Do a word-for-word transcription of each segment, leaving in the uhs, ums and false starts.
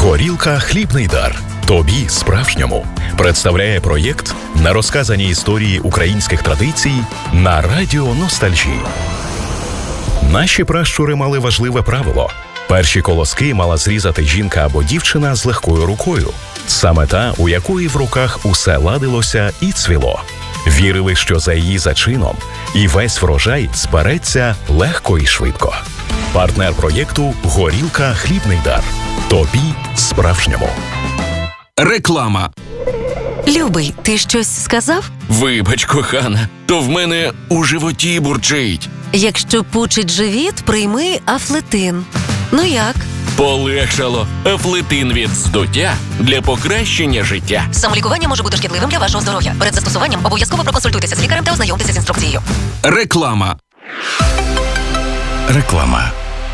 Горілка «Хлібний дар». Тобі справжньому представляє проєкт на розказані історії українських традицій на радіо Ностальжі. Наші пращури мали важливе правило. Перші колоски мала зрізати жінка або дівчина з легкою рукою. Саме та, у якої в руках усе ладилося і цвіло. Вірили, що за її зачином і весь врожай збереться легко і швидко. Партнер проєкту «Горілка «Хлібний дар». Тобі справжньому. Реклама. Любий, ти щось сказав? Вибач, кохана, то в мене у животі бурчить. Якщо пучить живіт, прийми Афлетин. Ну як? Полегшало. Афлетин від здуття для покращення життя. Самолікування може бути шкідливим для вашого здоров'я. Перед застосуванням обов'язково проконсультуйтеся з лікарем та ознайомтеся з інструкцією. Реклама. Реклама.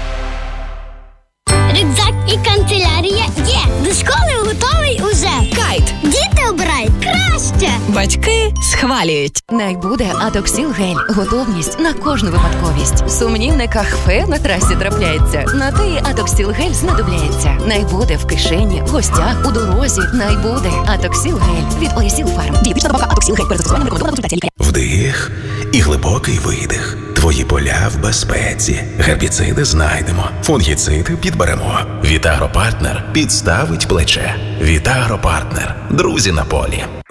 Рюкзак і канцелярія є. До школи готовий уже. Кайт. Діти обирають краще. Батьки схвалюють. Найбуде Атоксіл гель. Готовність на кожну випадковість. Сумнівне кахфе на трасі трапляється. На те Атоксіл гель знадобляється. Найбуде в кишені, в гостях, у дорозі. Найбуде Атоксіл гель від Орісіл Фарм. Дієтична добавка Атоксіл гель. Перед застосуванням рекомендована консультація лікаря. Вдих і глибокий видих. Твої поля в безпеці. Гербіциди знайдемо. Фунгіциди підберемо. Вітагропартнер підставить плече. Вітагропартнер. Друзі на полі.